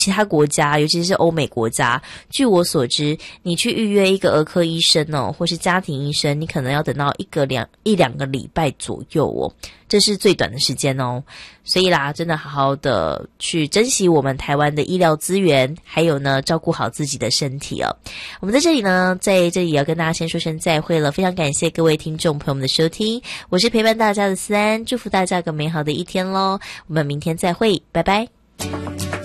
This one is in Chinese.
其他国家，尤其是欧美国家，据我所知，你去预约一个儿科医生哦，或是家庭医生，你可能要等到一两个礼拜左右哦，这是最短的时间哦。所以啦，真的好好的去珍惜我们台湾的医疗资源，还有呢，照顾好自己的身体哦。我们在这里呢，在这里也要跟大家先说声再会了，非常感谢各位听众朋友们的收听，我是陪伴大家的思安，祝福大家个美好的一天咯，我们明天再会，拜拜。